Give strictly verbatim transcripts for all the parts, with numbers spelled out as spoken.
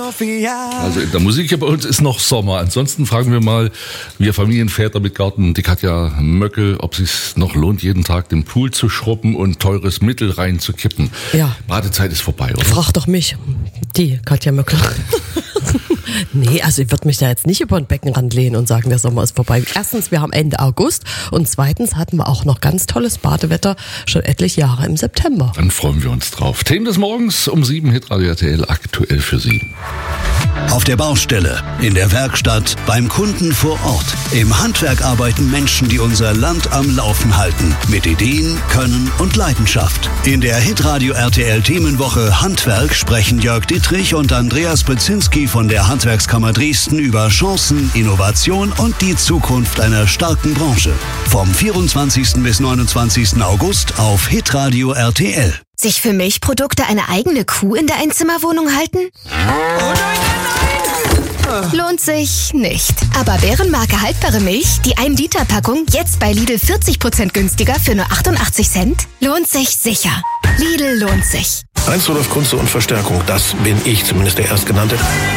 Also in der Musik hier bei uns ist noch Sommer. Ansonsten fragen wir mal, wir Familienväter mit Garten, die Katja Möckel, ob es sich noch lohnt, jeden Tag den Pool zu schrubben und teures Mittel reinzukippen. Ja. Badezeit ist vorbei, oder? Frag doch mich, die Katja Möckel. Nee, also ich würde mich da jetzt nicht über den Beckenrand lehnen und sagen, der Sommer ist vorbei. Erstens, wir haben Ende August und zweitens hatten wir auch noch ganz tolles Badewetter schon etliche Jahre im September. Dann freuen wir uns drauf. Themen des Morgens um sieben, Hitradio R T L aktuell für Sie. Auf der Baustelle, in der Werkstatt, beim Kunden vor Ort. Im Handwerk arbeiten Menschen, die unser Land am Laufen halten. Mit Ideen, Können und Leidenschaft. In der Hitradio R T L Themenwoche Handwerk sprechen Jörg Dittrich und Andreas Bezinski von der Handwerkskammer Dresden über Chancen, Innovation und die Zukunft einer starken Branche. Vom vierundzwanzigsten bis neunundzwanzigsten August auf Hitradio R T L. Sich für Milchprodukte eine eigene Kuh in der Einzimmerwohnung halten? Oh nein, nein, nein! Lohnt sich nicht. Aber Bärenmarke haltbare Milch, die ein Liter Packung, jetzt bei Lidl vierzig Prozent günstiger für nur achtundachtzig Cent? Lohnt sich sicher. Lidl lohnt sich. Heinz Rudolf Kunze und Verstärkung, das bin ich, zumindest der Erstgenannte.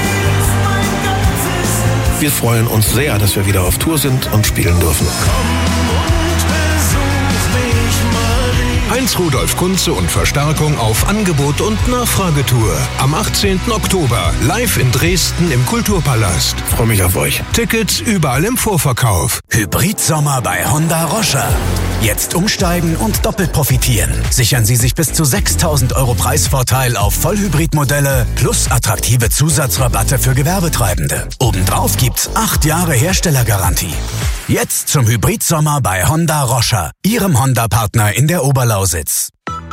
Wir freuen uns sehr, dass wir wieder auf Tour sind und spielen dürfen. Heinz Rudolf Kunze und Verstärkung auf Angebot und Nachfragetour. Am achtzehnten Oktober live in Dresden im Kulturpalast. Ich freue mich auf euch. Tickets überall im Vorverkauf. Hybridsommer bei Honda Rocha. Jetzt umsteigen und doppelt profitieren. Sichern Sie sich bis zu sechstausend Euro Preisvorteil auf Vollhybridmodelle plus attraktive Zusatzrabatte für Gewerbetreibende. Obendrauf gibt's acht Jahre Herstellergarantie. Jetzt zum Hybridsommer bei Honda Rocha, Ihrem Honda-Partner in der Oberlausitz.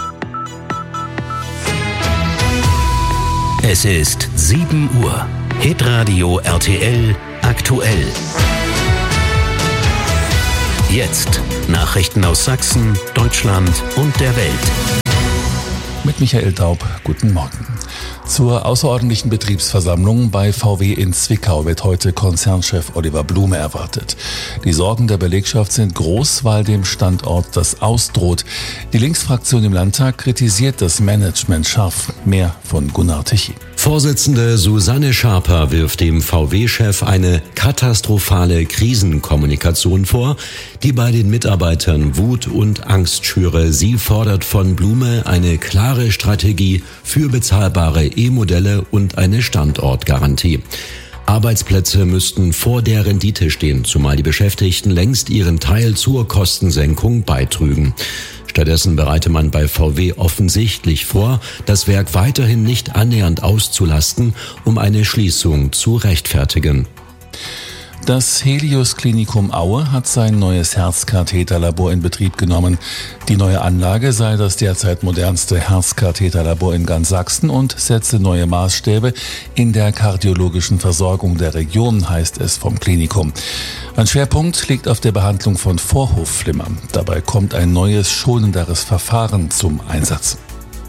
Es ist sieben Uhr. Hitradio R T L aktuell. Jetzt Nachrichten aus Sachsen, Deutschland und der Welt. Mit Michael Daub, guten Morgen. Zur außerordentlichen Betriebsversammlung bei V W in Zwickau wird heute Konzernchef Oliver Blume erwartet. Die Sorgen der Belegschaft sind groß, weil dem Standort das ausdroht. Die Linksfraktion im Landtag kritisiert das Management scharf. Mehr von Gunnar Tichy. Vorsitzende Susanne Schaper wirft dem V W-Chef eine katastrophale Krisenkommunikation vor, die bei den Mitarbeitern Wut und Angst schüre. Sie fordert von Blume eine klare Strategie für bezahlbare E-Modelle und eine Standortgarantie. Arbeitsplätze müssten vor der Rendite stehen, zumal die Beschäftigten längst ihren Teil zur Kostensenkung beitrügen. Stattdessen bereite man bei V W offensichtlich vor, das Werk weiterhin nicht annähernd auszulasten, um eine Schließung zu rechtfertigen. Das Helios Klinikum Aue hat sein neues Herzkatheterlabor in Betrieb genommen. Die neue Anlage sei das derzeit modernste Herzkatheterlabor in ganz Sachsen und setze neue Maßstäbe in der kardiologischen Versorgung der Region, heißt es vom Klinikum. Ein Schwerpunkt liegt auf der Behandlung von Vorhofflimmern. Dabei kommt ein neues, schonenderes Verfahren zum Einsatz.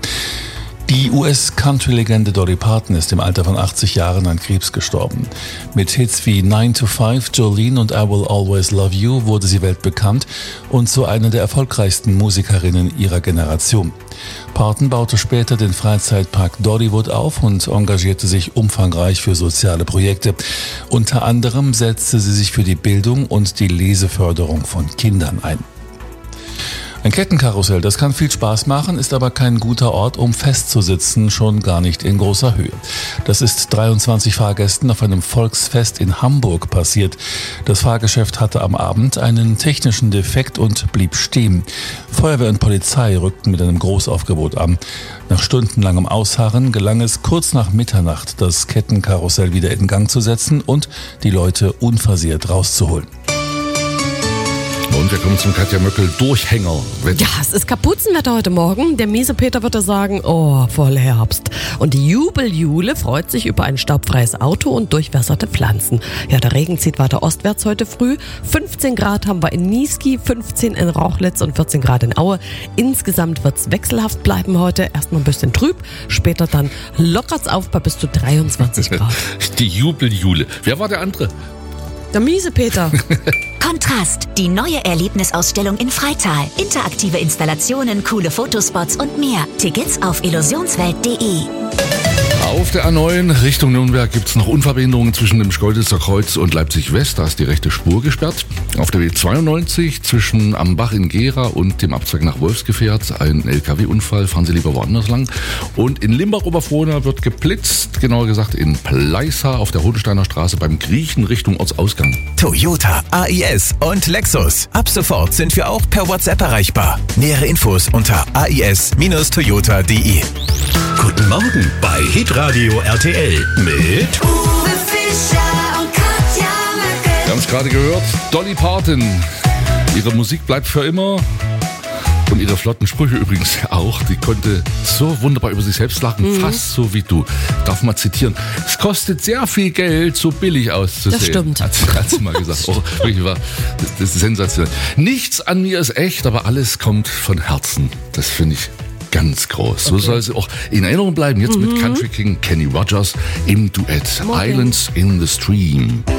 Die U S-Country-Legende Dolly Parton ist im Alter von achtzig Jahren an Krebs gestorben. Mit Hits wie nine to five, Jolene und I Will Always Love You wurde sie weltbekannt und zu einer der erfolgreichsten Musikerinnen ihrer Generation. Parton baute später den Freizeitpark Dollywood auf und engagierte sich umfangreich für soziale Projekte. Unter anderem setzte sie sich für die Bildung und die Leseförderung von Kindern ein. Ein Kettenkarussell, das kann viel Spaß machen, ist aber kein guter Ort, um festzusitzen, schon gar nicht in großer Höhe. Das ist dreiundzwanzig Fahrgästen auf einem Volksfest in Hamburg passiert. Das Fahrgeschäft hatte am Abend einen technischen Defekt und blieb stehen. Feuerwehr und Polizei rückten mit einem Großaufgebot an. Nach stundenlangem Ausharren gelang es kurz nach Mitternacht, das Kettenkarussell wieder in Gang zu setzen und die Leute unversehrt rauszuholen. Und wir kommen zum Katja Möckel Durchhänger. Ja, es ist Kapuzenwetter heute Morgen. Der miese Peter würde sagen, oh, voll Herbst. Und die Jubeljule freut sich über ein staubfreies Auto und durchwässerte Pflanzen. Ja, der Regen zieht weiter ostwärts heute früh. fünfzehn Grad haben wir in Niesky, fünfzehn in Rochlitz und vierzehn Grad in Aue. Insgesamt wird's wechselhaft bleiben heute. Erstmal ein bisschen trüb, später dann lockert's auf bei bis zu dreiundzwanzig Grad. Die Jubeljule. Wer war der andere? Der miese Peter. Kontrast, die neue Erlebnisausstellung in Freital. Interaktive Installationen, coole Fotospots und mehr. Tickets auf illusionswelt punkt de. Auf der A neun Richtung Nürnberg gibt es noch Unfallbehinderungen zwischen dem Schkeuditzer Kreuz und Leipzig West. Da ist die rechte Spur gesperrt. Auf der B zweiundneunzig zwischen Ambach in Gera und dem Abzweig nach Wolfsgefährt ein L K W-Unfall. Fahren Sie lieber woanders lang. Und in Limbach-Oberfrohna wird geblitzt, genauer gesagt in Pleissa auf der Hohensteiner Straße beim Griechen Richtung Ortsausgang. Toyota, A I S und Lexus. Ab sofort sind wir auch per WhatsApp erreichbar. Nähere Infos unter a i s Bindestrich toyota punkt d e. Guten Morgen bei Hitradio R T L mit Uwe Fischer und Katja Möckel. Wir haben es gerade gehört, Dolly Parton. Ihre Musik bleibt für immer. Und ihre flotten Sprüche übrigens auch. Die konnte so wunderbar über sich selbst lachen, mhm. fast so wie du. Darf mal zitieren. Es kostet sehr viel Geld, so billig auszusehen. Das stimmt. Hat, hat sie mal gesagt. Oh, wirklich war, das ist sensationell. Nichts an mir ist echt, aber alles kommt von Herzen. Das finde ich ganz groß. Okay. So soll sie auch in Erinnerung bleiben. Jetzt mhm. mit Country King Kenny Rogers im Duett Morgen. Islands in the Stream.